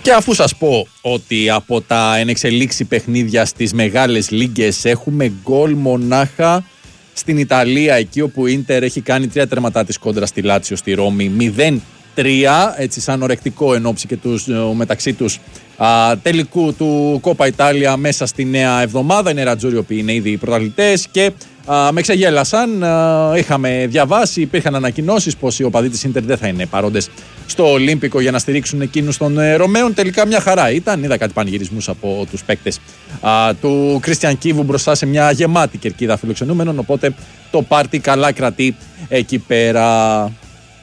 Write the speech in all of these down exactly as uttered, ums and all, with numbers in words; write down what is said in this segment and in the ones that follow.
Και αφού σας πω ότι από τα ενεξελίξει παιχνίδια στις μεγάλες λίγκες έχουμε γκολ μονάχα στην Ιταλία, εκεί όπου η Ίντερ έχει κάνει τρία τερματά της κόντρα στη Λάτσιο στη Ρώμη, μηδέν τρία, έτσι σαν ορεκτικό ενόψει και τους, μεταξύ τους α, τελικού του Κόπα Ιτάλια μέσα στη νέα εβδομάδα. Είναι Ρατζόριο που είναι ήδη οι πρωταθλητές και α, με ξεγέλασαν. Α, είχαμε διαβάσει, υπήρχαν ανακοινώσεις πως οι οπαδοί της Ίντερ δεν θα είναι παρόντες στο Ολύμπικο για να στηρίξουν εκείνους των ε, Ρωμαίων. Τελικά μια χαρά ήταν. Είδα κάτι πανηγυρισμούς από τους παίκτες α, του Κρίστιαν Κίβου μπροστά σε μια γεμάτη κερκίδα φιλοξενούμενων. Οπότε το πάρτι καλά κρατεί εκεί πέρα.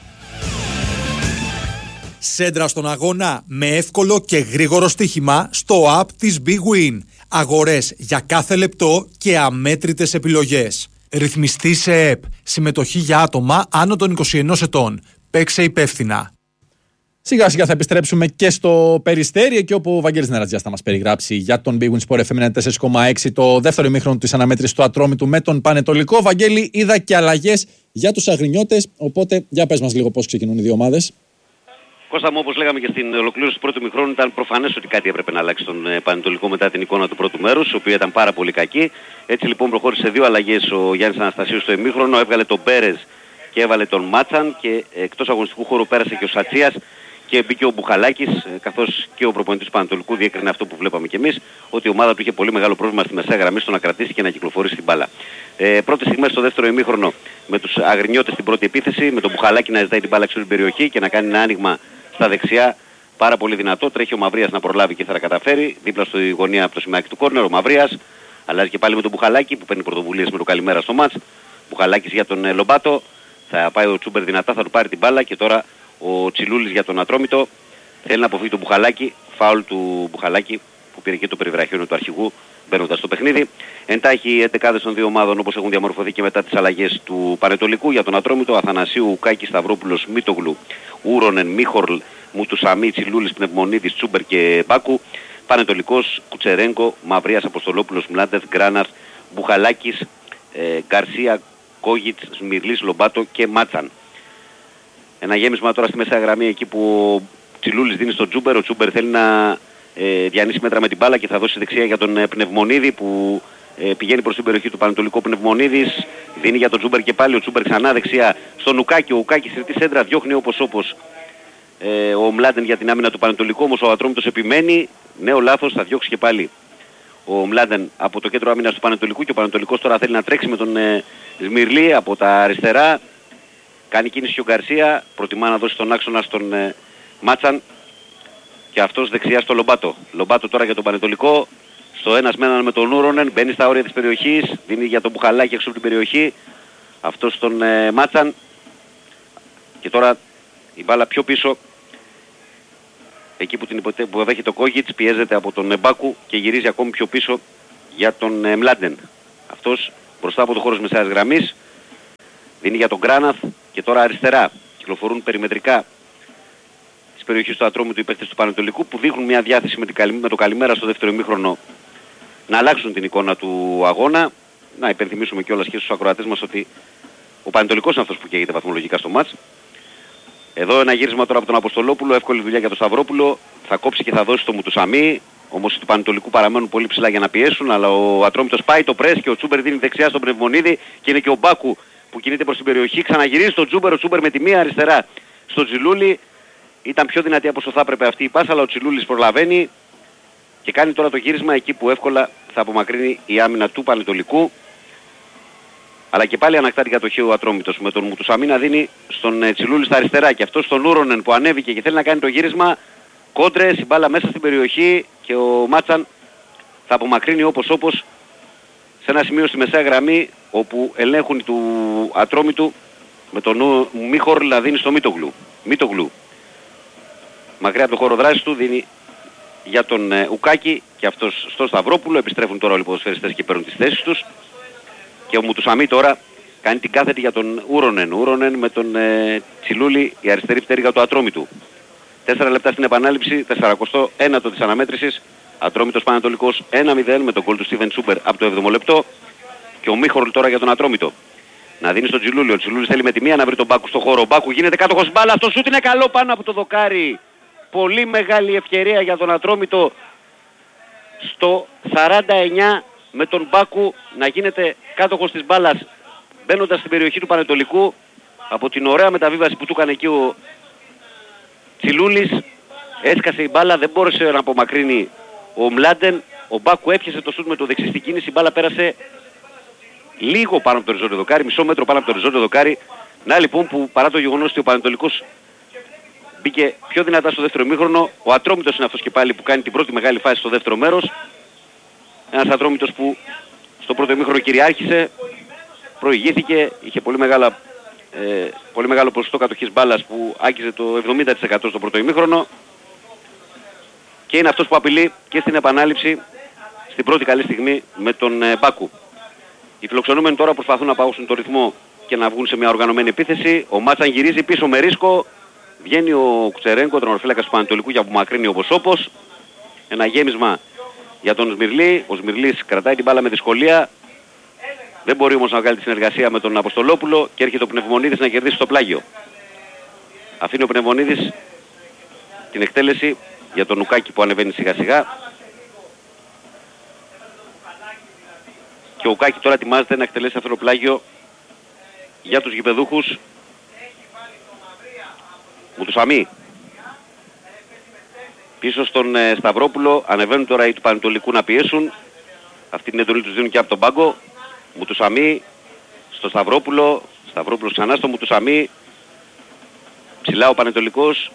Σέντρα στον αγώνα με εύκολο και γρήγορο στοίχημα στο app της Big Win. Αγορές για κάθε λεπτό και αμέτρητες επιλογές. Ρυθμιστή σε ΕΠ. Συμμετοχή για άτομα άνω των είκοσι ενός ετών. Παίξε υπεύθυνα. Σιγά σιγά θα επιστρέψουμε και στο Περιστέρι, εκεί όπου ο Βαγγέλης Νερατζιάς θα μας περιγράψει για τον Big Win Sport εφ εμ ενενήντα τέσσερα κόμμα έξι το δεύτερο ημίχρονο της αναμέτρησης του Ατρόμητου με τον Πανετολικό. Βαγγέλη, είδα και αλλαγές για τους Αγρινιώτες, οπότε για πες μας λίγο πώς ξεκινούν οι δύο ομάδες. Κώστα μου, όπως λέγαμε και στην ολοκλήρωση του πρώτου ημιχρόνου, ήταν προφανές ότι κάτι έπρεπε να αλλάξει στον Πανετολικό μετά την εικόνα του πρώτου μέρους, η οποία ήταν πάρα πολύ κακή. Έτσι λοιπόν προχώρησε σε δύο αλλαγές ο Γιάννης Αναστασίου στο ημίχρονο, έβγαλε τον Μπέρες και έβαλε τον Μάτσαν και εκτός αγωνιστικού χώρου πέρασε και ο Σατσίας και μπήκε ο Μπουχαλάκης, καθώς και ο προπονητής του Πανετολικού διέκρινε αυτό που βλέπαμε κι εμείς, ότι η ομάδα του είχε πολύ μεγάλο πρόβλημα στη μεσαία γραμμή στο να κρατήσει και να κυκλοφορήσει την μπάλα. Ε, πρώτες στιγμές στο δεύτερο ημίχρονο με τους Αγρινιώτες στην πρώτη επίθεση, με τον Μπουχαλάκη να ζητάει την μπάλα έξω την περιοχή και να κάνει ένα άνοιγμα στα δεξιά, πάρα πολύ δυνατό. Τρέχει ο Μαυρίας να προλάβει και θα τα καταφέρει. Δίπλα στη γωνία από το σημάκι του κόρνερ, ο Μαυρίας αλλάζει και πάλι με τον Μπουχαλάκη που παίρνει πρωτοβουλίες με το καλημέρα στο μάτς. Μπουχαλάκης για τον ε, Λομπάτο. Θα πάει ο Τσούμπερ δυνατά, θα του πάρει την μπάλα και τώρα ο Τσιλούλης για τον Ατρόμητο. Θέλει να αποφύγει τον Μπουχαλάκη. Φάουλ του Μπουχαλάκη που πήρε και το περιβραχιόνιο του αρχηγού μπαίνοντας στο παιχνίδι. Εντάχει οι εντεκάδες των δύο ομάδων όπως έχουν διαμορφωθεί και μετά τις αλλαγές του Πανετολικού. Για τον Ατρόμητο, Αθανασίου, Ουκάκη, Σταυρόπουλος, Μίτογλου, Ούρονεν, Μίχορλ, Μουτουσαμί, Τσιλούλης, Πνευμονίδης, Τσούμπερ και Μπάκου. Πανετολικός, Κουτσερέγκο, Μαυρίας, Αποστολόπουλος, Μλάντεθ, Γκράναρ, Μπουχαλάκης, ε, Γκαρσία, Κόγιτς, Σμυρλής, Λομπάτο και Μάτσαν. Ένα γέμισμα τώρα στη μεσαία γραμμή εκεί που ο Τσιλούλης δίνει στον Τσούμπερ. Ο Τσούμπερ θέλει να ε, διανύσει μέτρα με την μπάλα και θα δώσει δεξιά για τον ε, Πνευμονίδη που ε, πηγαίνει προς την περιοχή του Πανετολικού. Πνευμονίδης δίνει για τον Τσούμπερ και πάλι ο Τσούμπερ ξανά δεξιά στον Ουκάκη. Ο Ουκάκη συρτή σέντρα διώχνει όπως όπως ε, ο Μλάντεν για την άμυνα του Πανετολικού, όμως ο Ατρόμητος επιμένει. Νέο λάθος, θα διώξει και πάλι ο Μλάντεν από το κέντρο άμυνας του Πανετολικού και ο Πανετολικός τώρα θέλει να τρέξει με τον ε, Σμυρλή από τα αριστερά. Κάνει κίνηση ο Γκαρσία, προτιμά να δώσει τον άξονα στον ε, Μάτσαν και αυτός δεξιά στο Λομπάτο. Λομπάτο τώρα για τον Πανετολικό, στο ένας με έναν με τον Ούρονεν, μπαίνει στα όρια της περιοχής, δίνει για τον Μπουχαλάκη έξω από την περιοχή, αυτός στον ε, Μάτσαν και τώρα η μπάλα πιο πίσω, εκεί που την υποτε... που δέχει το Κόγιτς, πιέζεται από τον Μπάκου και γυρίζει ακόμη πιο πίσω για τον ε, Μλάντεν. Αυτός μπροστά από το χώρο της μεσαίας γραμμής, δίνει για τον Γκράναθ και τώρα αριστερά. Κυκλοφορούν περιμετρικά της περιοχής του Ατρόμητου οι παίκτες του Πανετολικού που δείχνουν μια διάθεση με, την, με το καλημέρα στο δεύτερο ημίχρονο να αλλάξουν την εικόνα του αγώνα. Να υπενθυμίσουμε κιόλας και στους ακροατές μας ότι ο Πανετολικός είναι αυτός που καίγεται βαθμολογικά στο μάτς. Εδώ ένα γύρισμα τώρα από τον Αποστολόπουλο, εύκολη δουλειά για τον Σταυρόπουλο. Θα κόψει και θα δώσει το Μουτουσαμί. Όμως οι του Πανετολικού παραμένουν πολύ ψηλά για να πιέσουν, αλλά ο Ατρόμητος πάει το πρες και ο Τσούμπερ δίνει δεξιά στον Πνευμονίδη και είναι και ο Μπάκου που κινείται προς την περιοχή, ξαναγυρίζει στον Τσούμπερ, ο Τσούμπερ με τη μία αριστερά στον Τσιλούλη. Ήταν πιο δυνατή από όσο θα έπρεπε αυτή η πάσα, αλλά ο Τσιλούλης προλαβαίνει και κάνει τώρα το γύρισμα εκεί που εύκολα θα απομακρύνει η άμυνα του Πανετολικού. Αλλά και πάλι ανακτά την κατοχή ο Ατρόμητος με τον Μουτουσαμί να δίνει στον ε, Τσιλούλη στα αριστερά και αυτό στον Ούρονεν που ανέβηκε και θέλει να κάνει το γύρισμα. Κόντρες, η μπάλα μέσα στην περιοχή και ο Μάτσαν θα απομακρύνει όπως όπως σε ένα σημείο στη μεσαία γραμμή όπου ελέγχουν του Ατρόμητου με τον Μίχορλ να δίνει στο Μίτογλου. Μίτογλου μακριά από το χώρο δράσης του δίνει για τον ε, Ουκάκη και αυτός στο Σταυρόπουλο. Επιστρέφουν τώρα όλοι οι ποδοσφαιριστές και παίρνουν τις θέσεις τους και ο Μουτουσαμί τώρα κάνει την κάθετη για τον Ούρονεν. Ούρονεν με τον ε, Τσιλούλη, η αριστερή πτέρυγα του Ατρόμητου. Τέσσερα λεπτά στην επανάληψη, σαράντα ένα της αναμέτρησης. Ατρόμητος Πανετολικός ένα μηδέν με τον γκολ του Στίβεν Τσούμπερ από το έβδομο λεπτό. Και ο Μίχορλ τώρα για τον Ατρόμητο. Να δίνει στον Τσιλούλη. Ο Τσιλούλης θέλει με τη μία να βρει τον Μπάκου στο χώρο. Ο Μπάκου γίνεται κάτοχος μπάλα. Το σούτ είναι καλό πάνω από το δοκάρι πολύ μεγάλη ευκαιρία για τον Ατρόμητο στο σαράντα εννιά με τον Μπάκου να γίνεται κάτοχος της μπάλας μπαίνοντας στην περιοχή του Πανετολικού. Από την ωραία μεταβίβαση που του έκανε εκεί ο Τσιλούλης, έσκασε η μπάλα, δεν μπόρεσε να απομακρύνει ο Μλάντεν. Ο Μπάκου έπιασε το σούτ με το δεξί στην κίνηση, η μπάλα πέρασε λίγο πάνω από το οριζόντιο δοκάρι, μισό μέτρο πάνω από το οριζόντιο δοκάρι. Να λοιπόν που παρά το γεγονός ότι ο Πανετολικός μπήκε πιο δυνατά στο δεύτερο ημίχρονο, ο Ατρόμητος είναι αυτός και πάλι που κάνει την πρώτη μεγάλη φάση στο δεύτερο μέρος. Ένας Ατρόμητος που στο πρώτο ημίχρονο κυριάρχησε, προηγήθηκε, είχε πολύ, μεγάλα, ε, πολύ μεγάλο ποσοστό κατοχής μπάλας που άγγιζε το εβδομήντα τοις εκατό στο πρώτο ημίχρονο και είναι αυτός που απειλεί και στην επανάληψη στην πρώτη καλή στιγμή με τον ε, Μπάκου. Οι φιλοξενούμενοι τώρα προσπαθούν να παγώσουν το ρυθμό και να βγουν σε μια οργανωμένη επίθεση. Ο Μάτσαν γυρίζει πίσω με ρίσκο. Βγαίνει ο Κουτσερέγκο, τον ορφύλακα του Πανετολικού, για απομακρύνει όπως όπως. Ένα γέμισμα για τον Σμυρλή. Ο Σμυρλής κρατάει την μπάλα με δυσκολία. Δεν μπορεί όμως να βγάλει τη συνεργασία με τον Αποστολόπουλο και έρχεται ο Πνευμονίδης να κερδίσει το πλάγιο. Αφήνει ο Πνευμονίδης την εκτέλεση για τον Νουκάκη που ανεβαίνει σιγά σιγά. Και ο Ουκάκη τώρα ετοιμάζεται να εκτελέσει αυτό το πλάγιο για τους γηπεδούχους. Μουτουσαμί. Πίσω στον ε, Σταυρόπουλο ανεβαίνουν τώρα οι του Πανετολικού να πιέσουν. Αυτή την εντολή τους δίνουν και από τον πάγκο. Μουτουσαμί στο Σταυρόπουλο. Σταυρόπουλος ξανά στο Μουτουσαμί. Ψηλά ο Πανετολικός.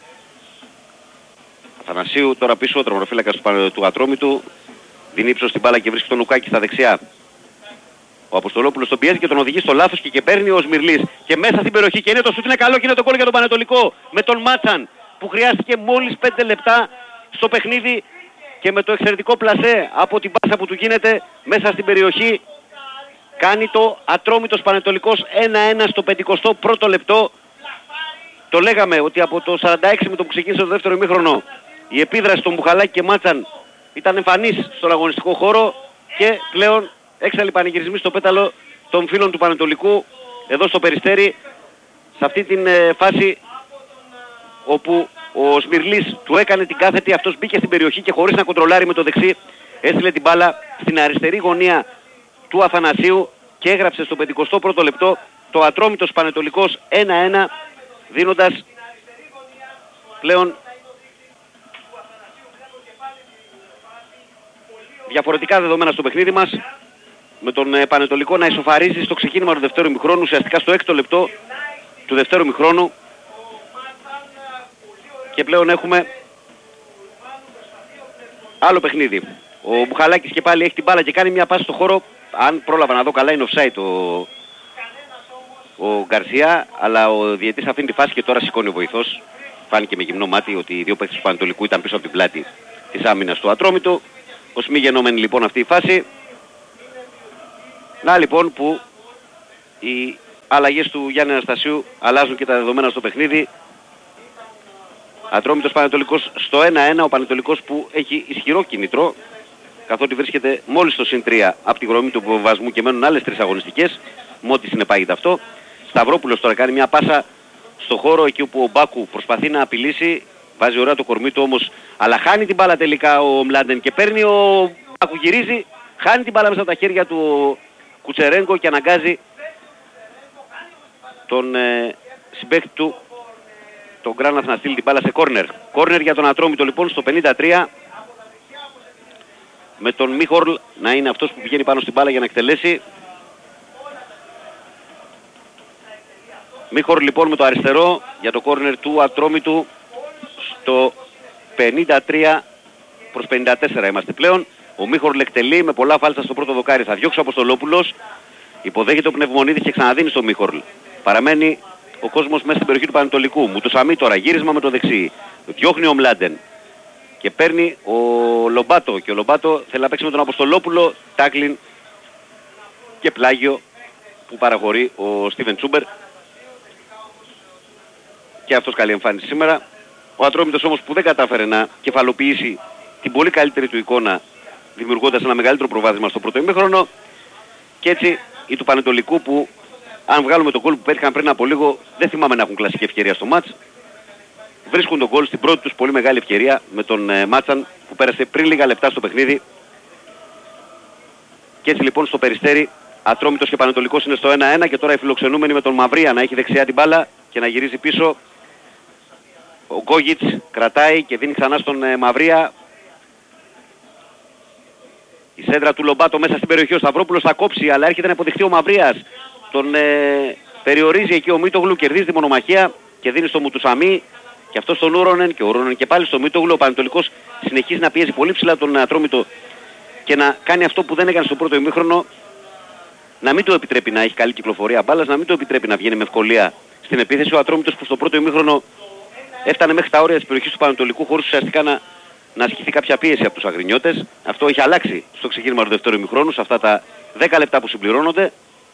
Αθανασίου τώρα πίσω, ο τερματοφύλακας του, του Ατρόμητου. Δίνει ύψος στην μπάλα και βρίσκει τον Λουκάκη στα δεξιά. Ο Αποστολόπουλος τον πιέζει και τον οδηγεί στο λάθος και, και παίρνει ο Σμυρλής. Και μέσα στην περιοχή και είναι το σούτ, είναι καλό και είναι το γκολ για τον Πανετολικό. Με τον Μάτσαν που χρειάστηκε μόλις πέντε λεπτά στο παιχνίδι και με το εξαιρετικό πλασέ από την πάσα που του γίνεται μέσα στην περιοχή κάνει το Ατρόμητος Πανετολικός ένα ένα στο πενηκοστό πρώτο λεπτό. Το λέγαμε ότι από το σαράντα έξι με το που ξεκίνησε το δεύτερο ημίχρονο η επίδραση των Μπουχαλάκη και Μάτσαν ήταν εμφανής στον αγωνιστικό χώρο και πλέον έξαλλοι πανηγυρισμοί στο πέταλο των φίλων του Πανετολικού εδώ στο Περιστέρι σε αυτή την ε, φάση όπου ο Σμυρλής του έκανε την κάθετη, αυτός μπήκε στην περιοχή και χωρίς να κοντρολάρει με το δεξί έστειλε την μπάλα στην αριστερή γωνία του Αθανασίου και έγραψε στο πενηκοστό πρώτο λεπτό το Ατρόμητος Πανετολικός ένα ένα, δίνοντας πλέον διαφορετικά δεδομένα στο παιχνίδι μας, με τον ε, Πανετολικό να ισοφαρίζει στο ξεκίνημα του δευτέρου ημιχρόνου, ουσιαστικά στο έκτο λεπτό του δευτέρου ημιχρόνου, και πλέον έχουμε άλλο παιχνίδι. Ο Μπουχαλάκης και πάλι έχει την μπάλα και κάνει μια πάση στο χώρο. Αν πρόλαβα να δω καλά είναι offside ο, ο Γκαρσία, αλλά ο διαιτής αφήνει τη φάση και τώρα σηκώνει ο βοηθός. Φάνηκε με γυμνό μάτι ότι οι δύο παίκτες του Πανετολικού ήταν πίσω από την πλάτη της άμυνας του Ατρόμητου. Ως μη γενόμενη λοιπόν αυτή η φάση. Να λοιπόν που οι αλλαγές του Γιάννη Αναστασίου αλλάζουν και τα δεδομένα στο παιχνίδι. Ατρόμητος Πανετολικός στο ένα ένα, ο Πανετολικός που έχει ισχυρό κίνητρο καθότι βρίσκεται μόλις στο συν τρία από τη γραμμή του υποβιβασμού και μένουν άλλες τρεις αγωνιστικές, με ό,τι συνεπάγεται αυτό. Σταυρόπουλος τώρα κάνει μια πάσα στο χώρο εκεί όπου ο Μπάκου προσπαθεί να απειλήσει, βάζει ωραία το κορμί του όμως, αλλά χάνει την μπάλα τελικά ο Μλάντεν και παίρνει ο Μπάκου, γυρίζει, χάνει την μπάλα μέσα από τα χέρια του Κουτσερέγκο και αναγκάζει τον ε, συμπαίκτη του, τον Γκράναθ, να στείλει την μπάλα σε κόρνερ. Κόρνερ για τον Ατρόμητο λοιπόν στο πενήντα τρία, με τον Μίχορλ να είναι αυτός που πηγαίνει πάνω στην μπάλα για να εκτελέσει. Μίχορλ λοιπόν με το αριστερό για το κόρνερ του Ατρόμητου στο πενήντα τρία προς πενήντα τέσσερα είμαστε πλέον. Ο Μίχορλ εκτελεί με πολλά φάλτσα στο πρώτο δοκάρι. Θα διώξει ο Αποστολόπουλος. Υποδέχεται ο Πνευμονίδης και ξαναδίνει στο Μίχορλ. Παραμένει ο κόσμος μέσα στην περιοχή του Πανετολικού. Μουτουσαμί τώρα, γύρισμα με το δεξί. Διώχνει ο Μλάντεν. Και παίρνει ο Λομπάτο. Και ο Λομπάτο θέλει να παίξει με τον Αποστολόπουλο. Τάκλιν και πλάγιο που παραχωρεί ο Στίβεν Τσούμπερ. Και αυτός καλή εμφάνιση σήμερα. Ο Ατρόμητος όμως που δεν κατάφερε να κεφαλοποιήσει την πολύ καλύτερη του εικόνα, δημιουργώντας ένα μεγαλύτερο προβάδισμα στο πρώτο ημίχρονο. Και έτσι οι του Πανετολικού που, αν βγάλουμε τον γκολ που πέτυχαν πριν από λίγο, δεν θυμάμαι να έχουν κλασική ευκαιρία στο μάτς. βρίσκουν τον γκολ στην πρώτη τους πολύ μεγάλη ευκαιρία με τον ε, Μάτσαν που πέρασε πριν λίγα λεπτά στο παιχνίδι. Και έτσι λοιπόν στο Περιστέρι Ατρόμητος και Πανετολικός είναι στο ένα ένα και τώρα οι φιλοξενούμενοι με τον Μαυρία να έχει δεξιά την μπάλα και να γυρίζει πίσω. Ο Γκόγιτς κρατάει και δίνει ξανά στον ε, Μαυρία. Η σέντρα του Λομπάτο μέσα στην περιοχή, ο Σταυρόπουλος θα κόψει, αλλά έρχεται να υποδειχθεί ο Μαυρίας. Τον ε, περιορίζει εκεί ο Μίτογλου, κερδίζει τη μονομαχία και δίνει στο Μουτουσαμί. Και αυτό στον Ούρονεν και ο Ούρονεν και πάλι στο Μίτογλου. Ο Πανετολικός συνεχίζει να πιέζει πολύ ψηλά τον Ατρόμητο και να κάνει αυτό που δεν έκανε στο πρώτο ημίχρονο. Να μην του επιτρέπει να έχει καλή κυκλοφορία μπάλας, να μην του επιτρέπει να βγαίνει με ευκολία στην επίθεση. Ο Ατρόμητος που στο πρώτο ημίχρονο έφτανε μέχρι τα όρια της περιοχής του Πανετολικού χωρίς ουσιαστικά να, να ασκηθεί κάποια πίεση από τους αγρινιώτες. Αυτό έχει αλλάξει στο ξεκίνημα του δεύτερου ημιχρόνου, σε αυτά τα δέκα λεπτά που συμπληρώνονται.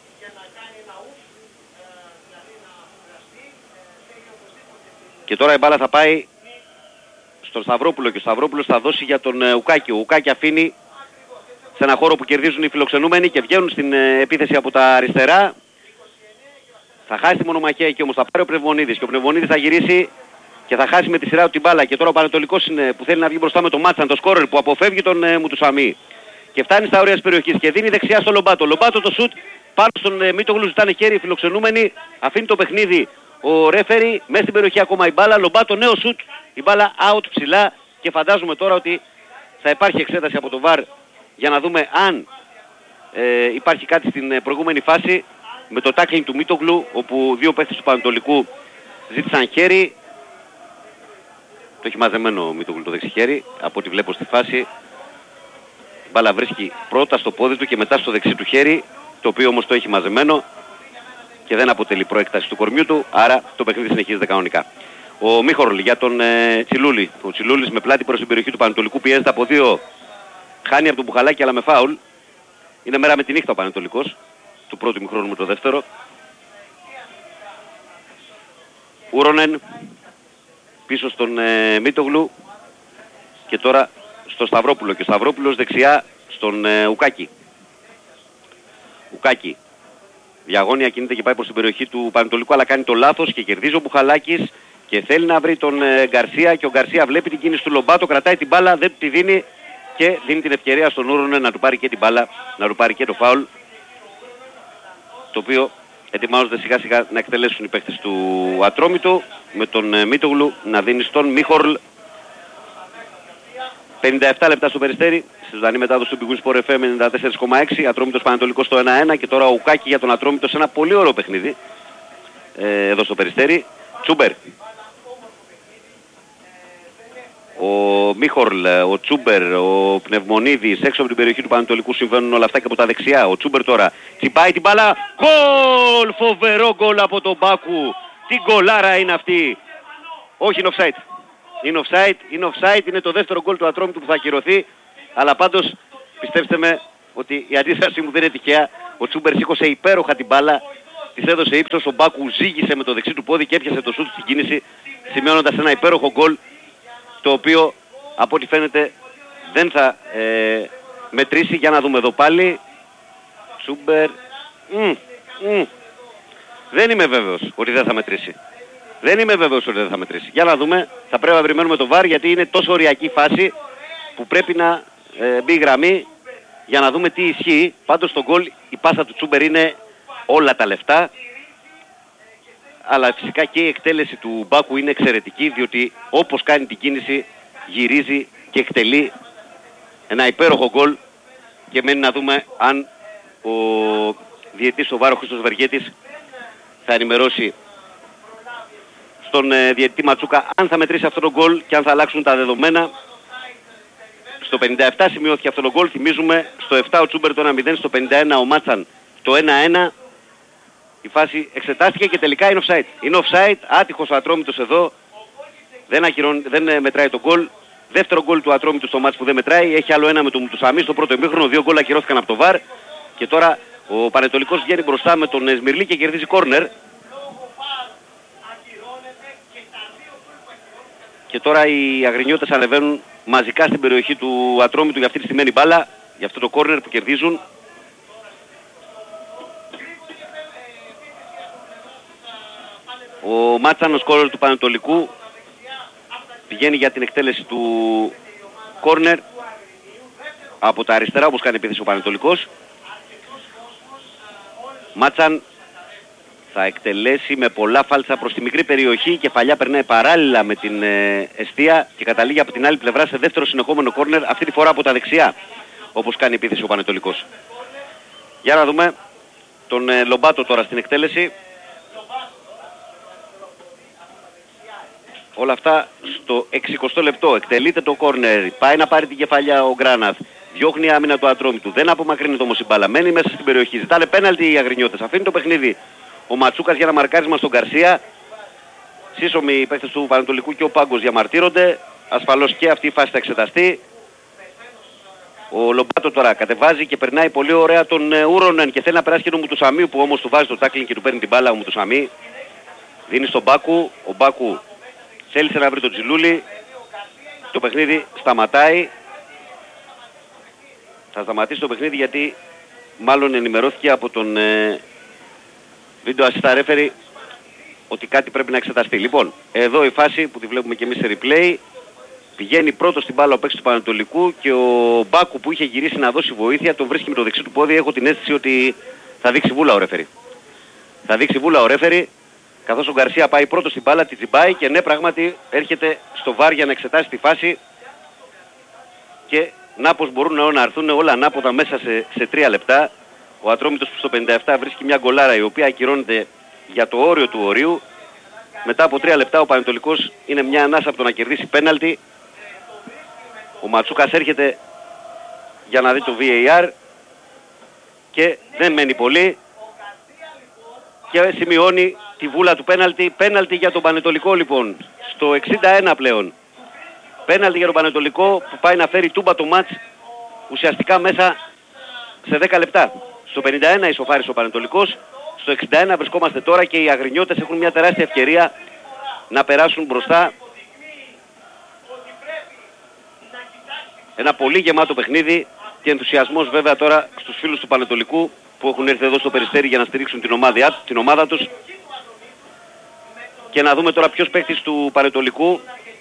Και τώρα η μπάλα θα πάει στον Σταυρόπουλο και ο Σταυρόπουλος θα δώσει για τον ε, Ουκάκη. Ο Ουκάκη αφήνει σε ένα χώρο που κερδίζουν οι φιλοξενούμενοι και βγαίνουν στην ε, επίθεση από τα αριστερά. Θα χάσει τη μονομαχία εκεί όμως, θα πάρει ο Πνευμονίδης και ο Πνευμονίδης θα γυρίσει και θα χάσει με τη σειρά του την μπάλα. Και τώρα ο Πανετολικός είναι που θέλει να βγει μπροστά με τον Μάτσαν, το σκόρερ που αποφεύγει τον ε, Μουτουσαμί. Και φτάνει στα όρια της περιοχής και δίνει δεξιά στο Λομπάτο. Λομπάτο το σουτ πάνω στον ε, Μίτογλου, ζητάνε χέρι οι φιλοξενούμενοι. Αφήνει το παιχνίδι ο ρέφερι, μέσα στην περιοχή ακόμα η μπάλα. Λομπάτο νέο σουτ, η μπάλα out ψηλά και φαντάζομαι τώρα ότι θα υπάρχει εξέταση από το βαρ για να δούμε αν ε, υπάρχει κάτι στην ε, προηγούμενη φάση με το tackling του Μίτογλου, όπου δύο παίχτες του Πανετολικού ζήτησαν χέρι. Το έχει μαζεμένο ο Μίτογλου το δεξιχέρι, από ό,τι βλέπω στη φάση. Η μπάλα βρίσκει πρώτα στο πόδι του και μετά στο δεξί του χέρι, το οποίο όμως το έχει μαζεμένο και δεν αποτελεί προέκταση του κορμιού του, άρα το παιχνίδι συνεχίζεται κανονικά. Ο Μίχορλ για τον ε, Τσιλούλη. Ο Τσιλούλης με πλάτη προς την περιοχή του Πανετολικού πιέζεται από δύο. Χάνει από τον Μπουχαλάκη αλλά με φάουλ. Είναι μέρα με τη νύχτα ο Πανετολικός, του πρώτου ημιχρόνου με το δεύτερο. Ούρονεν πίσω στον ε, Μίτογλου και τώρα στο Σταυρόπουλο. Και ο Σταυρόπουλος δεξιά στον ε, Ουκάκη. Ουκάκη. Διαγώνια κινείται και πάει προς την περιοχή του Πανετολικού, αλλά κάνει το λάθος και κερδίζει ο Μπουχαλάκης και θέλει να βρει τον ε, Γκαρσία και ο Γκαρσία βλέπει την κίνηση του Λομπάτο, κρατάει την μπάλα, δεν τη δίνει και δίνει την ευκαιρία στον Ούρονεν να του πάρει και την μπάλα, να του πάρει και το φάουλ, το οποίο ετοιμάζονται σιγά σιγά να εκτελέσουν οι παίκτες του Ατρόμητου, με τον ε, Μίτογλου να δίνει στον Μίχορλ. πενήντα επτά λεπτά στο Περιστέρι, στη ζωντανή μετάδοση του Big Win Sport εφ εμ ενενήντα τέσσερα κόμμα έξι, Ατρόμητος Πανετολικός στο ένα ένα και τώρα ο Ουκάκη για τον Ατρόμητο σε ένα πολύ ωραίο παιχνίδι ε, εδώ στο Περιστέρι. Τσούμπερ. Ο Μίχορλ, ο Τσούμπερ, ο Πνευμονίδης έξω από την περιοχή του Πανετολικού, συμβαίνουν όλα αυτά και από τα δεξιά. Ο Τσούμπερ τώρα τσιπάει την μπάλα, γκολ! Φοβερό γκολ από τον Μπάκου. Τι γκολάρα είναι αυτή. Όχι, είναι offside. Είναι offside, είναι offside, είναι το δεύτερο γκολ του Ατρόμητου που θα ακυρωθεί. Αλλά πάντως πιστέψτε με ότι η αντίστασή μου δεν είναι τυχαία. Ο Τσούμπερ σήκωσε υπέροχα την μπάλα, της έδωσε ύψος, ο Μπάκου ζήγησε με το δεξί του πόδι και έπιασε το σούτ στην κίνηση, σημειώνοντας ένα υπέροχο γκολ, το οποίο από ό,τι φαίνεται δεν θα ε, μετρήσει. Για να δούμε εδώ πάλι. Τσούμπερ. Mm, mm. Δεν είμαι βέβαιος ότι δεν θα μετρήσει. Δεν είμαι βέβαιος ότι δεν θα μετρήσει. Για να δούμε. Θα πρέπει να περιμένουμε το βαρ γιατί είναι τόσο οριακή φάση που πρέπει να ε, μπει η γραμμή για να δούμε τι ισχύει. Πάντως στο γκολ η πάσα του Τσούμπερ είναι όλα τα λεφτά. Αλλά φυσικά και η εκτέλεση του Μπάκου είναι εξαιρετική, διότι όπως κάνει την κίνηση γυρίζει και εκτελεί ένα υπέροχο γκολ και μένει να δούμε αν ο διαιτητής ο Βάρο Χρήστος Βεργέτης θα ενημερώσει στον ε, διαιτητή Ματσούκα αν θα μετρήσει αυτό το γκολ και αν θα αλλάξουν τα δεδομένα. Στο πενήντα επτά σημειώθηκε αυτό το γκολ, θυμίζουμε, στο επτά ο Τσούμπερ το ένα μηδέν, στο πενήντα ένα ο Μάτσαν το ένα ένα. Η φάση εξετάστηκε και τελικά είναι offside. Είναι offside, άτυχος ο Ατρόμητος εδώ, δεν, ακυρών, δεν μετράει το γκολ. Δεύτερο γκολ του Ατρόμητου στο μάτς που δεν μετράει, έχει άλλο ένα με τον Μουτουσαμί στο πρώτο ημίχρονο, δύο γκολ ακυρώθηκαν από το βαρ. Και τώρα ο Πανετολικός βγαίνει μπροστά με τον Σμυρλί και κερδίζει κόρνερ. Και τώρα οι αγρινιώτες ανεβαίνουν μαζικά στην περιοχή του Ατρόμητου για αυτή τη στημένη μπάλα, για αυτό το κόρνερ που κερδίζουν. Ο Μάτσαν, ο σκόρερ του Πανετολικού, πηγαίνει για την εκτέλεση του κόρνερ από τα αριστερά, όπως κάνει επίθεση ο Πανετολικός. Μάτσαν θα εκτελέσει με πολλά φάλτσα προς τη μικρή περιοχή. Η κεφαλιά περνάει παράλληλα με την ε, εστία και καταλήγει από την άλλη πλευρά σε δεύτερο συνεχόμενο κόρνερ, αυτή τη φορά από τα δεξιά, όπως κάνει επίθεση ο Πανετολικός. Για να δούμε τον ε, Λομπάτο τώρα στην εκτέλεση. Όλα αυτά στο εξηκοστό λεπτό. Εκτελείται το κόρνερ, πάει να πάρει την κεφαλιά ο Γκράναθ. Διώχνει άμυνα του Ατρόμητου. Δεν απομακρύνεται όμως η μπάλα. Μένει μέσα στην περιοχή. Ζητάνε πέναλτι οι αγρινιώτες. Αφήνει το παιχνίδι ο Ματσούκας για ένα μαρκάρισμα στον Γκαρσία. Σύσσωμοι οι παίκτες του Πανετολικού και ο Πάγκος διαμαρτύρονται. Ασφαλώς και αυτή η φάση θα εξεταστεί. Ο Λομπάτο τώρα κατεβάζει και περνάει πολύ ωραία τον Ούρονεν και θέλει να περάσει και τον Μουτουσαμί, που όμως του βάζει το τάκλινγκ και του παίρνει την μπάλα ο Μουτουσαμί. Δίνει στον Μπάκου. Ο Μπάκου θέλησε να βρει τον Τζιλούλη. Το παιχνίδι σταματάει. Θα σταματήσει το παιχνίδι γιατί μάλλον ενημερώθηκε από τον ε, βίντεο assistant referee ότι κάτι πρέπει να εξεταστεί. Λοιπόν, εδώ η φάση που τη βλέπουμε και εμείς σε replay. Πηγαίνει πρώτο στην μπάλα ο παίκτης του Πανετολικού και ο Μπάκου που είχε γυρίσει να δώσει βοήθεια τον βρίσκει με το δεξί του πόδι. Έχω την αίσθηση ότι θα δείξει βούλα ο referee. Θα δείξει βούλα ο referee, καθώς ο Γκαρσία πάει πρώτο στην μπάλα, τη τσιμπάει και ναι, πράγματι έρχεται στο βάρ για να εξετάσει τη φάση και να πως μπορούν να έρθουν όλα ανάποδα μέσα σε, σε τρία λεπτά. Ο Ατρόμητος που στο πενήντα επτά βρίσκει μια γκολάρα η οποία ακυρώνεται για το όριο του ορίου. Μετά από τρία λεπτά ο Πανετολικός είναι μια ανάσα από το να κερδίσει πέναλτι. Ο Ματσούκας έρχεται για να δει το βι έι αρ και δεν μένει πολύ και σημειώνει τη βούλα του πέναλτι. Πέναλτι για τον Πανετολικό λοιπόν στο εξήντα ένα πλέον. Πέναλτι για τον Πανετολικό που πάει να φέρει τούμπα το μάτς ουσιαστικά μέσα σε δέκα λεπτά. Στο πενήντα ένα ισοφάρισε ο Πανετολικός, στο εξήντα ένα βρισκόμαστε τώρα και οι αγρινιώτες έχουν μια τεράστια ευκαιρία να περάσουν μπροστά. Ένα πολύ γεμάτο παιχνίδι και ενθουσιασμός βέβαια τώρα στους φίλους του Πανετολικού που έχουν έρθει εδώ στο Περιστέρι για να στηρίξουν την ομάδα, την ομάδα τους. Και να δούμε τώρα ποιος παίκτης του Πανετολικού.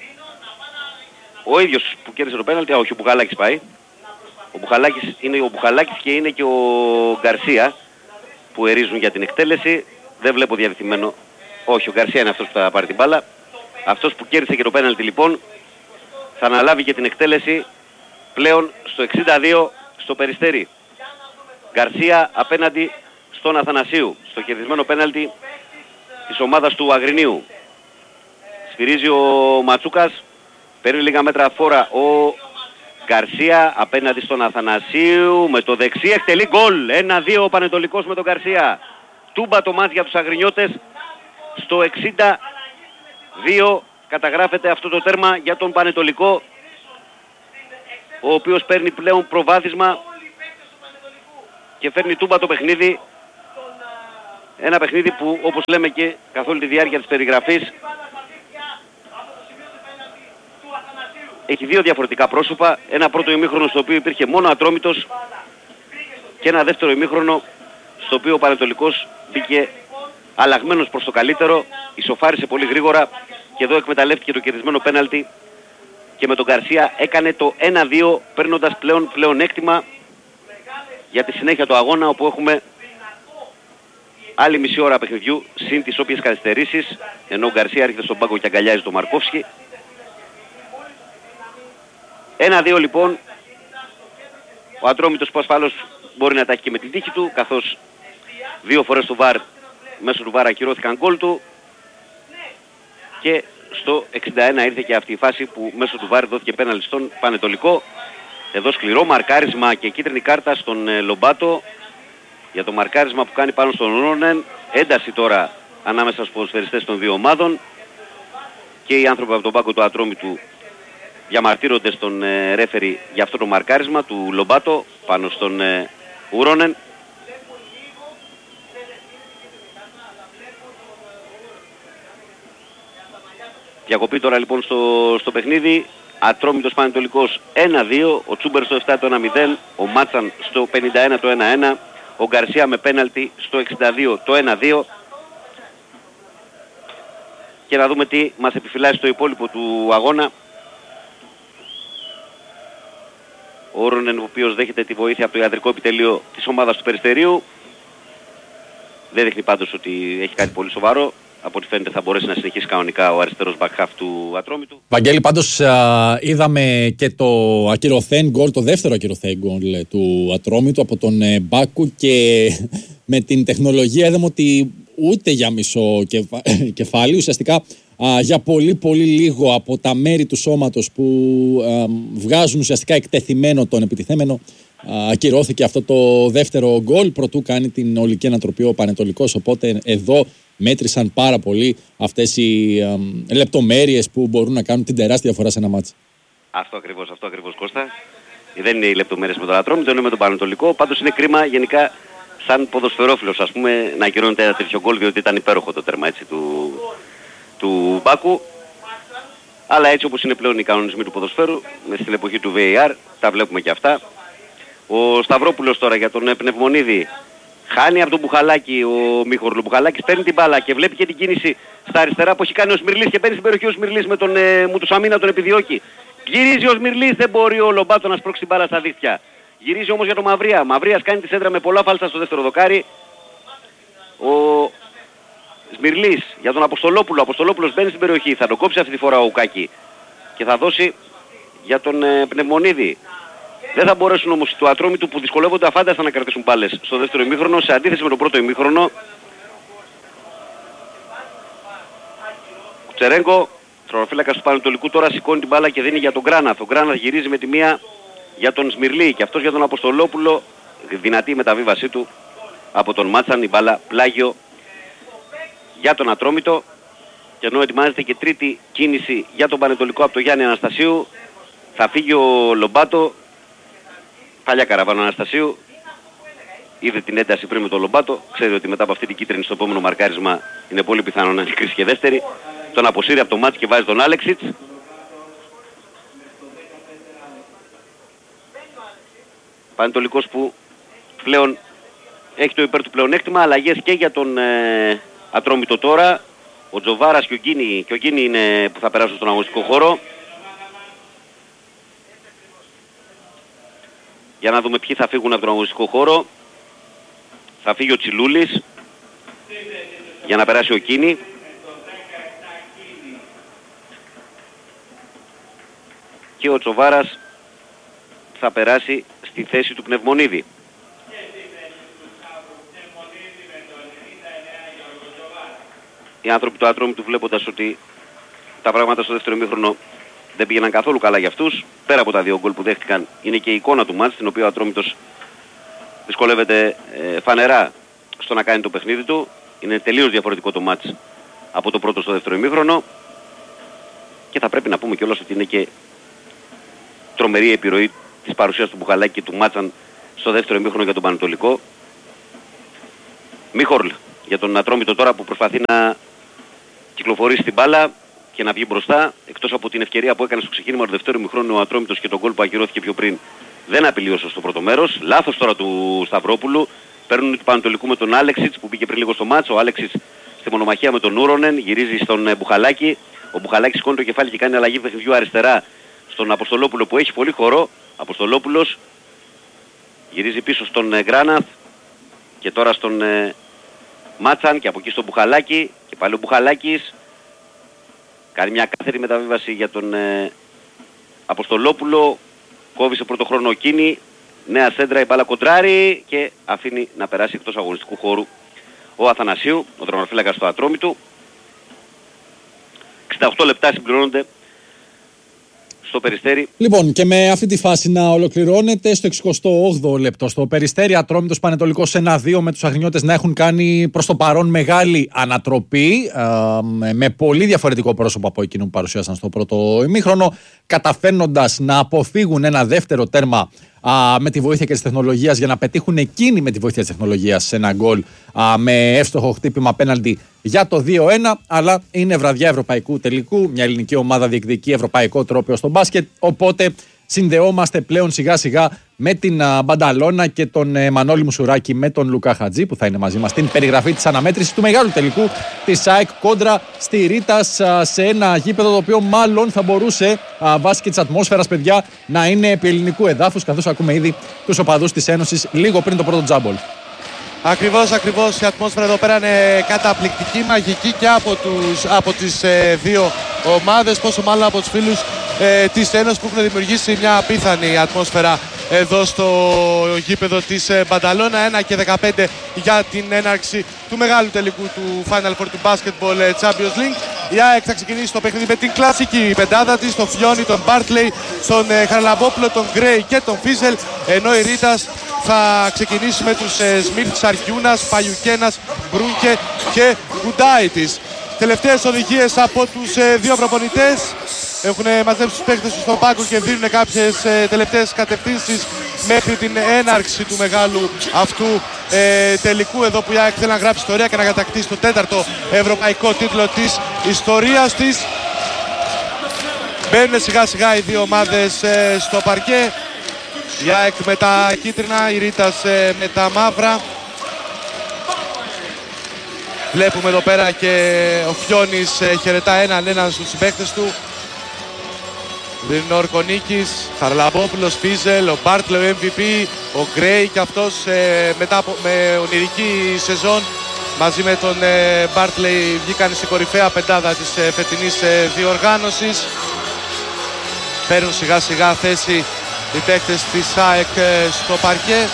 Ο ίδιος που κέρδισε το πέναλτι, α, όχι, ο Μπουχαλάκης πάει. Ο Μπουχαλάκης είναι ο Μπουχαλάκης και είναι και ο Γκαρσία που ερίζουν για την εκτέλεση. Δεν βλέπω διαδεθειμένο. Όχι, ο Γκαρσία είναι αυτός που θα πάρει την μπάλα. Αυτός που κέρδισε και το πέναλτι λοιπόν θα αναλάβει και την εκτέλεση πλέον στο εξήντα δύο στο Περιστέρι. Γκαρσία απέναντι στον Αθανασίου, στο κερδισμένο πέναλτι της ομάδας του Αγρινίου. Σφυρίζει ο Ματσούκας, παίρνει λίγα μέτρα φόρα ο Γκαρσία απέναντι στον Αθανασίου, με το δεξί εκτελεί γκολ. ένα δύο ο Πανετολικός με τον Γκαρσία. Τούμπα το μάτς για τους αγρινιώτες. Στο εξήντα δύο καταγράφεται αυτό το τέρμα για τον Πανετολικό, ο οποίος παίρνει πλέον προβάδισμα και φέρνει τούμπα το παιχνίδι. Ένα παιχνίδι που, όπως λέμε και καθ' όλη τη διάρκεια της περιγραφής, έχει δύο διαφορετικά πρόσωπα. Ένα πρώτο ημίχρονο στο οποίο υπήρχε μόνο Ατρόμητος και ένα δεύτερο ημίχρονο στο οποίο ο Πανετολικός μπήκε αλλαγμένος προς το καλύτερο, ισοφάρισε πολύ γρήγορα και εδώ εκμεταλλεύτηκε το κερδισμένο πέναλτι και με τον Γκαρσία έκανε το ένα δύο, παίρνοντας πλέον πλεονέκτημα για τη συνέχεια του αγώνα, όπου έχουμε άλλη μισή ώρα παιχνιδιού συν τις όποιες καθυστερήσεις, ενώ ο Γκαρσία έρχεται στον πάγκο και αγκαλιάζει τον Μαρκόφσκι. ένα δύο λοιπόν, ο Ατρόμητος που ασφαλώς μπορεί να τα έχει και με την τύχη του, καθώς δύο φορές του βαρ, μέσω του βαρ ακυρώθηκαν γκολ του και στο εξήντα ένα ήρθε και αυτή η φάση που μέσω του βαρ δόθηκε πέναλτι στον Πανετολικό. Εδώ σκληρό μαρκάρισμα και κίτρινη κάρτα στον ε, Λομπάτο για το μαρκάρισμα που κάνει πάνω στον Ρόνεν. Ένταση τώρα ανάμεσα στους ποδοσφαιριστές των δύο ομάδων και οι άνθρωποι από τον πάγκο του Ατρόμητου διαμαρτύρονται στον ε, ρέφερι για αυτό το μαρκάρισμα του Λομπάτο πάνω στον ε, Ούρονεν. Διακοπή τώρα λοιπόν στο, στο παιχνίδι. Ατρόμητος Πανετολικός ένα δύο, ο Τσούμπερ στο επτά το ένα μηδέν, ο Μάτσαν στο πενήντα ένα το ένα ένα, ο Γκαρσία με πέναλτι στο εξήντα δύο το ένα δύο. Και να δούμε τι μας επιφυλάσσει στο υπόλοιπο του αγώνα Ο Ούρονεν, ο οποίος δέχεται τη βοήθεια από το ιατρικό επιτελείο της ομάδας του Περιστερίου. Δεν δείχνει πάντως ότι έχει κάτι πολύ σοβαρό. Από ό,τι φαίνεται θα μπορέσει να συνεχίσει κανονικά ο αριστερός back half του Ατρόμητου. Βαγγέλη, πάντως α, είδαμε και το ακυρωθέν γκολ, το δεύτερο ακυρωθέν γκολ του Ατρόμητου από τον ε, Μπάκου, και με την τεχνολογία είδαμε ότι ούτε για μισό κεφα... κεφάλι, ουσιαστικά α, για πολύ πολύ λίγο από τα μέρη του σώματος που α, βγάζουν ουσιαστικά εκτεθειμένο τον επιτιθέμενο, ακυρώθηκε αυτό το δεύτερο γκολ προτού κάνει την ολική ανατροπή ο Πανετολικός. Οπότε εδώ μέτρησαν πάρα πολύ αυτές οι ε, λεπτομέρειες που μπορούν να κάνουν την τεράστια διαφορά σε ένα μάτς. Αυτό ακριβώς, αυτό ακριβώς, Κώστα. Δεν είναι οι λεπτομέρειες με τον Ατρόμητο, είναι με τον Πανετολικό. Πάντως είναι κρίμα γενικά σαν ποδοσφαιρόφιλος, ας πούμε, να ακυρώνεται ένα τέτοιο γκολ, διότι ήταν υπέροχο το τέρμα, έτσι, του, του Μπάκου. Αλλά έτσι όπως είναι πλέον οι κανονισμοί του ποδοσφαίρου, στην εποχή του βι έι αρ, τα βλέπουμε και αυτά. Ο Σταυρόπουλος τώρα για τον Πνευμονίδη χάνει από τον Μπουχαλάκη, ο Μίχορλου. Ο Μπουχαλάκης παίρνει την μπάλα και βλέπει και την κίνηση στα αριστερά που έχει κάνει ο Σμυρλής και μπαίνει στην περιοχή ο Σμυρλής με τον ε, Μουτουσαμίνα, τον επιδιώκει. Γυρίζει ο Σμυρλής, δεν μπορεί ο Λομπάτο να σπρώξει την μπάλα στα δίχτυα. Γυρίζει όμως για τον Μαυρία. Μαυρίας κάνει τη σέντρα με πολλά φάλστα στο δεύτερο δοκάρι. Ο Σμυρλής για τον Αποστολόπουλο. Ο Αποστολόπουλος μπαίνει στην περιοχή. Θα τον κόψει αυτή τη φορά ο Ουκάκη και θα δώσει για τον ε, Πνευμονίδη. Δεν θα μπορέσουν όμως του Ατρόμητου που δυσκολεύονται αφάνταστα να κρατήσουν μπάλες στο δεύτερο ημίχρονο, σε αντίθεση με τον πρώτο ημίχρονο. Κουτσερέγκο, τρονοφύλακας του Πανετολικού, τώρα σηκώνει την μπάλα και δίνει για τον Γκράναθ. Ο Γκράναθ γυρίζει με τη μία για τον Σμυρλή και αυτός για τον Αποστολόπουλο. Δυνατή η μεταβίβασή του από τον Μάτσαν, η μπάλα πλάγιο για τον Ατρόμητο. Και ενώ ετοιμάζεται και τρίτη κίνηση για τον Πανετολικό από τον Γιάννη Αναστασίου, θα φύγει ο Λομπάτο. Παλιά καραβάνο Αναστασίου, είδε την ένταση πριν με τον Λομπάτο, ξέρει ότι μετά από αυτή την κίτρινη στο επόμενο μαρκάρισμα είναι πολύ πιθανό να είναι κρίση και δεύτερη. Τον αποσύρει από το μάτς και βάζει τον Άλεξιτς. Πανετολικός που πλέον έχει το υπέρ του πλεονέκτημα, αλλαγές και για τον ε, Ατρόμητο τώρα. Ο Τζοβάρας και ο Γκίνη, και ο Γκίνη είναι που θα περάσουν στον αγωνιστικό χώρο. Για να δούμε ποιοι θα φύγουν από τον αγωνιστικό χώρο. Θα φύγει ο Τσιλούλης για να περάσει ο Κίνη. Και ο Τσοβάρας θα περάσει στη θέση του Πνευμονίδη. Οι άνθρωποι του Ατρόμητου, βλέποντας ότι τα πράγματα στο δεύτερο ημίχρονο δεν πήγαιναν καθόλου καλά για αυτούς, πέρα από τα δύο γκολ που δέχτηκαν, είναι και η εικόνα του μάτς, την οποία ο Ατρόμητος δυσκολεύεται ε, φανερά στο να κάνει το παιχνίδι του. Είναι τελείως διαφορετικό το μάτς από το πρώτο στο δεύτερο ημίχρονο και θα πρέπει να πούμε κιόλας ότι είναι και τρομερή η επιρροή της παρουσίας του Μπουχαλάκη και του Μάτσαν στο δεύτερο ημίχρονο για τον Πανετολικό. Μίχορλ για τον Ατρόμητο τώρα που προσπαθεί να κυκλοφορήσει την μπάλα και να βγει μπροστά, εκτός από την ευκαιρία που έκανε στο ξεκίνημα του δεύτερου ημιχρόνου ο Ατρόμητος και τον γκολ που ακυρώθηκε πιο πριν, δεν απειλείωσε στο πρώτο μέρος. Λάθος τώρα του Σταυρόπουλου. Παίρνουν του Πανετολικού με τον Άλεξιτς που πήγε πριν λίγο στο μάτσο. Ο Άλεξιτς στη μονομαχία με τον Ούρονεν, γυρίζει στον Μπουχαλάκη. Ο Μπουχαλάκης σηκώνει το κεφάλι και κάνει αλλαγή παιχνιδιού αριστερά στον Αποστολόπουλο που έχει πολύ χώρο. Αποστολόπουλος γυρίζει πίσω στον Γκράναθ και τώρα στον ε, Μάτσαν και από εκεί στον Μπουχαλάκη και πάλι ο Μπουχαλάκης κάνει μια κάθετη μεταβίβαση για τον ε, Αποστολόπουλο. Κόβει σε πρώτο χρόνο ο Κίνη. Νέα σέντρα, η μπάλα κοντράρει και αφήνει να περάσει εκτός αγωνιστικού χώρου ο Αθανασίου, ο τερματοφύλακας του Ατρόμητου. εξήντα οκτώ λεπτά συμπληρώνονται στο Περιστέρι. Λοιπόν, και με αυτή τη φάση να ολοκληρώνεται στο εξηκοστό όγδοο λεπτό. Στο Περιστέρι, Ατρόμητος Πανετολικός ένα δύο, με τους αγρινιώτες να έχουν κάνει προς το παρόν μεγάλη ανατροπή, ε, με πολύ διαφορετικό πρόσωπο από εκείνο που παρουσίασαν στο πρώτο ημίχρονο, καταφέρνοντας να αποφύγουν ένα δεύτερο τέρμα α, με τη βοήθεια και της τεχνολογίας, για να πετύχουν εκείνοι με τη βοήθεια της τεχνολογίας σε ένα γκολ α, με εύστοχο χτύπημα πέναλτι για το δύο ένα. Αλλά είναι βραδιά ευρωπαϊκού τελικού. Μια ελληνική ομάδα διεκδικεί ευρωπαϊκό τρόπαιο στο μπάσκετ. Οπότε συνδεόμαστε πλέον σιγά σιγά με την Μπανταλώνα και τον ε, Μανώλη Μουσουράκη με τον Λουκά Χατζή που θα είναι μαζί μας στην περιγραφή της αναμέτρησης του μεγάλου τελικού της ΑΕΚ κόντρα στη Ρίτας σε ένα γήπεδο το οποίο μάλλον θα μπορούσε α, βάσει και της ατμόσφαιρας, παιδιά, να είναι επί ελληνικού εδάφους, καθώς ακούμε ήδη τους οπαδούς της Ένωσης λίγο πριν το πρώτο τζάμπολ. Ακριβώς, ακριβώς. Η ατμόσφαιρα εδώ πέρα είναι καταπληκτική, μαγική και από, τους, από τις ε, δύο ομάδες, πόσο μάλλον από τους φίλους ε, της Ένωσης που έχουν δημιουργήσει μια απίθανη ατμόσφαιρα εδώ στο γήπεδο της ε, Μπανταλώνα. ένα και δεκαπέντε για την έναρξη του μεγάλου τελικού του Final Four του Basketball Champions League. Η ΑΕΚ θα ξεκινήσει το παιχνίδι με την κλασική πεντάδα της, τον Φιόνι, τον Μπάρτλεϊ, τον ε, Χαραλαμπόπουλο, τον Γκρέι και τον Φίζελ, ενώ η Ρίτας θα ξεκινήσει με τους ε, Σμιθ, Σαριούνας, Παγιουκένας, Μπρούνκε και Κουντάιτης. Τελευταίες οδηγίες από τους ε, δύο προπονητές. Έχουν μαζέψει τους παίκτες τους στον πάγκο και δίνουν κάποιες ε, τελευταίες κατευθύνσεις μέχρι την έναρξη του μεγάλου αυτού ε, τελικού, εδώ που η ΑΕΚ θέλει να γράψει ιστορία και να κατακτήσει το τέταρτο ευρωπαϊκό τίτλο της ιστορίας της. Μπαίνουν σιγά σιγά οι δύο ομάδες ε, στο παρκέ. Η ΑΕΚ με τα κίτρινα, η Ρίτας ε, με τα μαύρα. Βλέπουμε εδώ πέρα και ο Φιόνης ε, χαιρετά έναν έναν στους συμπαίκτες του. Είναι ο Ορκονίκης, Χαρλαμπόπουλος, Φίζελ, ο Μπάρτλε, ο εμ βι πι, ο Γκρέι και αυτός ε, μετά από, με ονειρική σεζόν μαζί με τον ε, Μπάρτλε βγήκαν στην κορυφαία πεντάδα της ε, φετινής ε, διοργάνωσης. Παίρνουν σιγά σιγά θέση οι παίκτες της ΑΕΚ ε, στο παρκέ.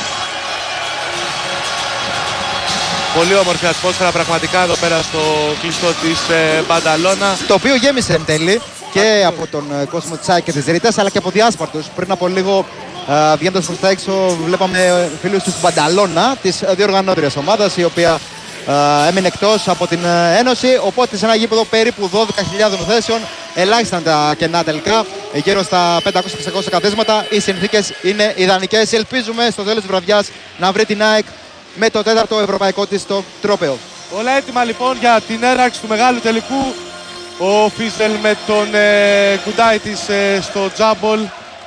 Πολύ όμορφη ατμόσφαιρα πραγματικά εδώ πέρα στο κλειστό της ε, Μπανταλώνα. Το οποίο γέμισε εν τέλει και από τον κόσμο της ΑΕΚ και της Ρίτας, αλλά και από διάσπαρτους. Πριν από λίγο uh, βγαίνοντας προς τα έξω βλέπαμε φίλους της Μπανταλώνα, της διοργανώτριας ομάδας, η οποία uh, έμεινε εκτός από την uh, Ένωση, οπότε σε ένα γήπεδο περίπου δώδεκα χιλιάδες θέσεων, ελάχιστα τα κενά τελικά, γύρω στα πεντακόσια με εξακόσια καθίσματα. Οι συνθήκες είναι ιδανικές. Ελπίζουμε στο τέλος της βραδιάς να βρει την ΑΕΚ με το τέταρτο ευρωπαϊκό της το τρόπαιο. Όλα έτοιμα λοιπόν για την έναρξη του μεγάλου τελικού. Ο Φίζελ με τον ε, Κουντάιτης ε, στο τζάμπολ.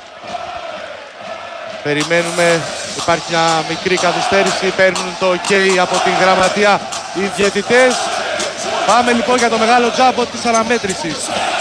Περιμένουμε, υπάρχει μια μικρή καθυστέρηση, παίρνουν το ok από την γραμματεία οι διαιτητές. Πάμε λοιπόν για το μεγάλο τζάμπολ της αναμέτρησης.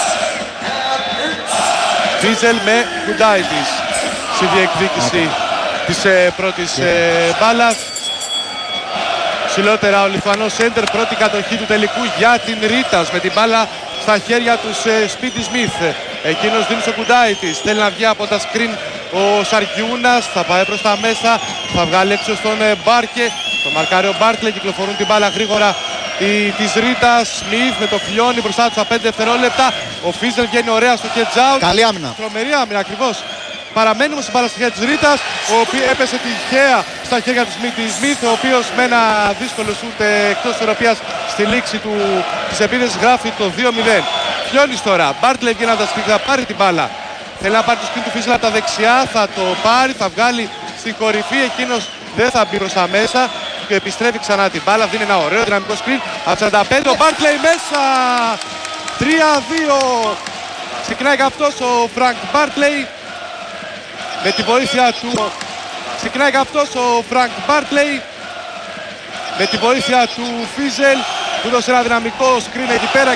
Φίζελ με Κουντάιτης στη διεκδίκηση της ε, πρώτης ε, μπάλας. Ψηλότερα ο Λιθουανός σέντερ, πρώτη κατοχή του τελικού για την Ρίτας με την μπάλα στα χέρια του Σπίτι Σμιθ. Εκείνος δίνει στο Κουντάιτης, θέλει να βγει από τα σκριν ο Σαριούνας, θα πάει προς τα μέσα, θα βγάλει έξω στον Μπάρκε, το μαρκάρει ο Μπάρκλε, κυκλοφορούν την μπάλα γρήγορα η, της Ρίτας. Σμιθ με το Φιόνι μπροστά του στα πέντε δευτερόλεπτα, ο Φίζελ βγαίνει ωραία στο catch out. Καλή άμυνα. Τρομερή άμυνα ακριβώς. Παραμένουμε στην μπάλα στα χέρια της Ρίτας, ο οποίος έπεσε τυχαία στα χέρια του Σμιθ, ο οποίος με ένα δύσκολο σούτ εκτός ισορροπίας στη λήξη του, της επίθεσης γράφει το δύο μηδέν. Φιόνις τώρα, Μπάρτλε βγαίνει να τα σκριν, θα πάρει την μπάλα. Θέλει να πάρει το σκριν του Φίζελ από τα δεξιά, θα το πάρει, θα βγάλει στην κορυφή, εκείνος δεν θα μπει προς τα μέσα και επιστρέφει ξανά την μπάλα, δίνει ένα ωραίο δυναμικό σκριν από σαράντα πέντε, ο Μπάρτλε μέσα, τρία δύο. Ξεκινάει και αυτός ο Φρανκ Μπάρτλε. Με τη βοήθεια του ξεκινάει και αυτός ο Φρανκ Μπάρτλεϊ με τη βοήθεια του Φίζελ που δώσε ένα δυναμικό σκριν εκεί πέρα